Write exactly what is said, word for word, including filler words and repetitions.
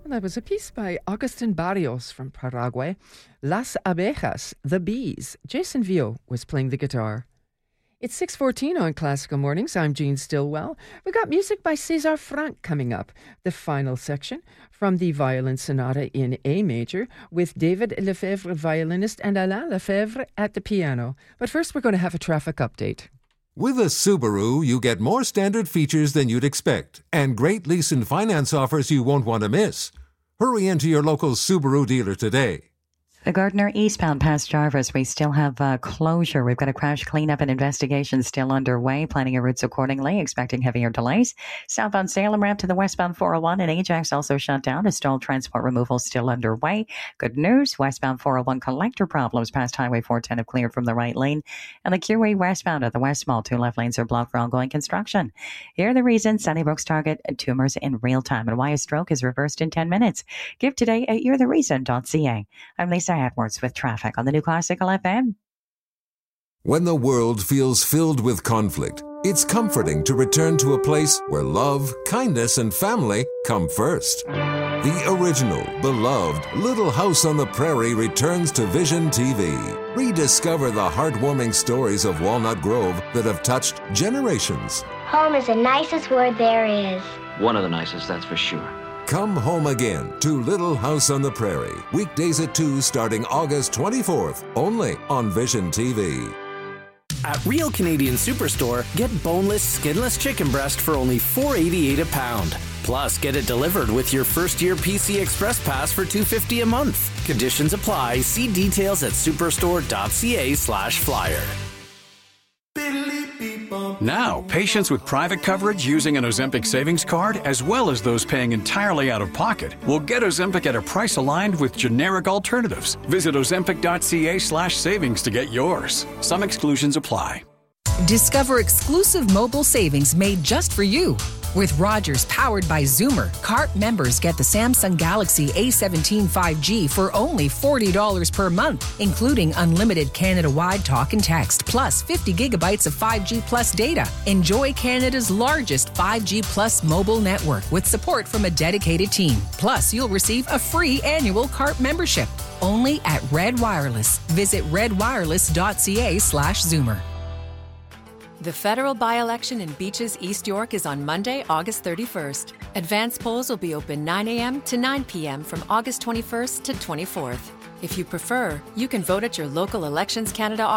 That was a piece by Agustin Barrios from Paraguay. Las Abejas, The Bees. Jason Vio was playing the guitar. It's six fourteen on Classical Mornings. I'm Jean Stillwell. We got music by César Franck coming up. The final section from the Violin Sonata in A major with David Lefebvre, violinist, and Alain Lefebvre at the piano. But first, we're going to have a traffic update. With a Subaru, you get more standard features than you'd expect and great lease and finance offers you won't want to miss. Hurry into your local Subaru dealer today. The Gardner eastbound past Jarvis, we still have uh, closure. We've got a crash cleanup and investigation still underway. Planning your routes accordingly, expecting heavier delays. Southbound Salem ramp to the westbound four oh one and Ajax also shut down. A stalled transport removal still underway. Good news, westbound four oh one collector problems past Highway four ten have cleared from the right lane. And the Q-way westbound at the West Mall, two left lanes are blocked for ongoing construction. Here are the reasons Sunnybrook's target tumors in real time and why a stroke is reversed in ten minutes. Give today at you're the reason dot c a. I'm Lisa Edwards with traffic on the new Classical F M. When the world feels filled with conflict, it's comforting to return to a place where love, kindness, and family come first. The original, beloved Little House on the Prairie returns to Vision T V. Rediscover the heartwarming stories of Walnut Grove that have touched generations. Home is the nicest word there is. One of the nicest, that's for sure. Come home again to Little House on the Prairie. Weekdays at two starting August twenty-fourth, only on Vision T V. At Real Canadian Superstore, get boneless, skinless chicken breast for only four dollars and eighty-eight cents a pound. Plus, get it delivered with your first-year P C Express Pass for two dollars and fifty cents a month. Conditions apply. See details at superstore dot c a slash flyer. Now, patients with private coverage using an Ozempic savings card, as well as those paying entirely out of pocket, will get Ozempic at a price aligned with generic alternatives. Visit ozempic dot c a slash savings to get yours. Some exclusions apply. Discover exclusive mobile savings made just for you. With Rogers powered by Zoomer, C A R T members get the Samsung Galaxy A seventeen five G for only forty dollars per month, including unlimited Canada-wide talk and text, plus fifty gigabytes of five G plus data. Enjoy Canada's largest five G plus mobile network with support from a dedicated team. Plus, you'll receive a free annual C A R T membership. Only at Red Wireless. Visit red wireless dot c a slash zoomer. The federal by-election in Beaches, East York is on Monday, August thirty-first. Advance polls will be open nine a.m. to nine p.m. from August twenty-first to twenty-fourth. If you prefer, you can vote at your local Elections Canada